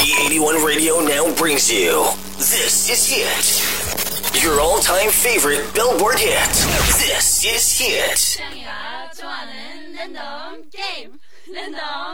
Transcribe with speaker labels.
Speaker 1: B81 Radio now brings you This Is Hit. Your all-time favorite Billboard hit. This is Hit.
Speaker 2: 짱이가 좋아하는 랜덤 게임. 랜덤